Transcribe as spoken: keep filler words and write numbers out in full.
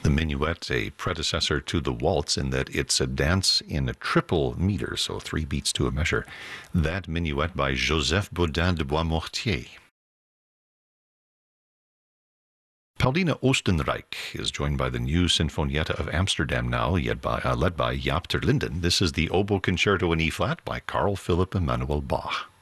The minuet, a predecessor to the waltz in that it's a dance in a triple meter, so three beats to a measure. That minuet by Joseph Bodin de Boismortier. Paulina Oostenrijk is joined by the new Sinfonietta of Amsterdam now, led by, uh, led by Jaap ter Linden. This is the Oboe Concerto in E-flat by Carl Philipp Emanuel Bach.